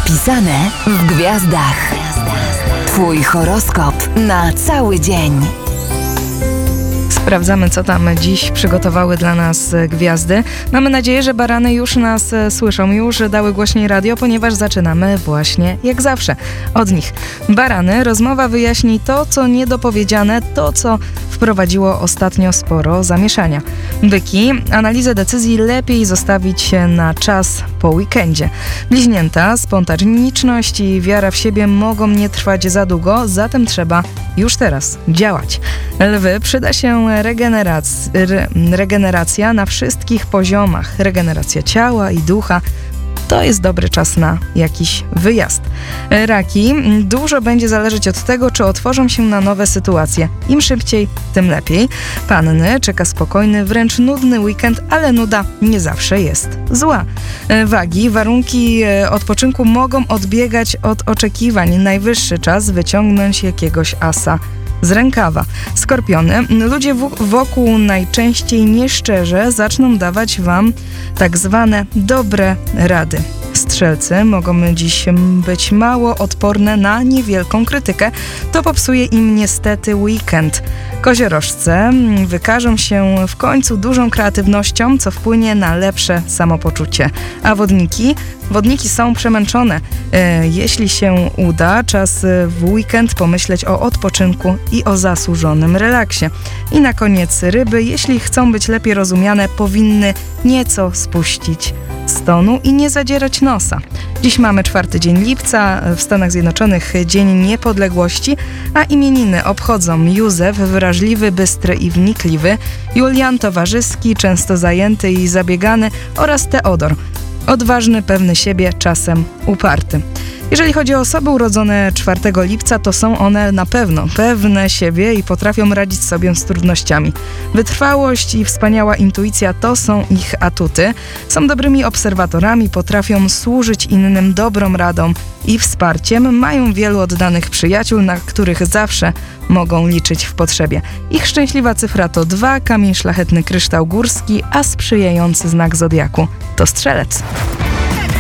Zapisane w gwiazdach. Twój horoskop na cały dzień. Sprawdzamy, co tam dziś przygotowały dla nas gwiazdy. Mamy nadzieję, że barany już nas słyszą, już dały głośniej radio, ponieważ zaczynamy właśnie jak zawsze od nich. Barany, rozmowa wyjaśni to, co niedopowiedziane, to, co wprowadziło ostatnio sporo zamieszania. Byki, analizę decyzji lepiej zostawić na czas po weekendzie. Bliźnięta, spontaniczność i wiara w siebie mogą nie trwać za długo, zatem trzeba już teraz działać. Lwy, przyda się regeneracja na wszystkich poziomach. Regeneracja ciała i ducha. To jest dobry czas na jakiś wyjazd. Raki, dużo będzie zależeć od tego, czy otworzą się na nowe sytuacje. Im szybciej, tym lepiej. Panny, czeka spokojny, wręcz nudny weekend, ale nuda nie zawsze jest zła. Wagi, warunki odpoczynku mogą odbiegać od oczekiwań. Najwyższy czas wyciągnąć jakiegoś asa z rękawa. Skorpiony, ludzie wokół najczęściej nieszczerze zaczną dawać wam tak zwane dobre rady. Strzelcy mogą dziś być mało odporne na niewielką krytykę. To popsuje im niestety weekend. Koziorożce wykażą się w końcu dużą kreatywnością, co wpłynie na lepsze samopoczucie. A wodniki są przemęczone. Jeśli się uda, czas w weekend pomyśleć o odpoczynku i o zasłużonym relaksie. I na koniec ryby, jeśli chcą być lepiej rozumiane, powinny nieco spuścić z tonu i nie zadzierać nosa. Dziś mamy 4 dzień lipca, w Stanach Zjednoczonych Dzień Niepodległości, a imieniny obchodzą Józef, wrażliwy, bystry i wnikliwy, Julian, towarzyski, często zajęty i zabiegany oraz Teodor, odważny, pewny siebie, czasem uparty. Jeżeli chodzi o osoby urodzone 4 lipca, to są one na pewno pewne siebie i potrafią radzić sobie z trudnościami. Wytrwałość i wspaniała intuicja to są ich atuty. Są dobrymi obserwatorami, potrafią służyć innym dobrą radą i wsparciem. Mają wielu oddanych przyjaciół, na których zawsze mogą liczyć w potrzebie. Ich szczęśliwa cyfra to 2, kamień szlachetny kryształ górski, a sprzyjający znak zodiaku to strzelec.